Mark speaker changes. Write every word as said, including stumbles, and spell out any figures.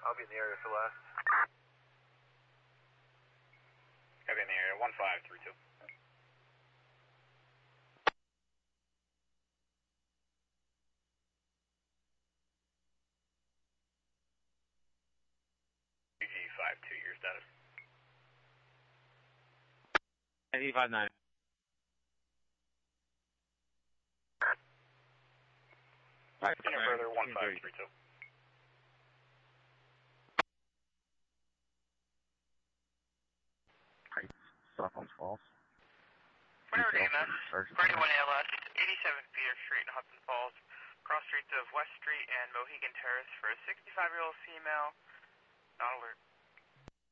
Speaker 1: I'll be in the area for last.
Speaker 2: I'll be in the area, one five three two. G five two, your status.
Speaker 3: N five nine.
Speaker 2: Right, further, one five three two.
Speaker 4: Cell phone's false.
Speaker 5: Whatever D M S, thirty-one A L S, eighty-seven Feeder Street in Hudson Falls, cross streets of West Street and Mohegan Terrace for a sixty-five-year-old female, not alert.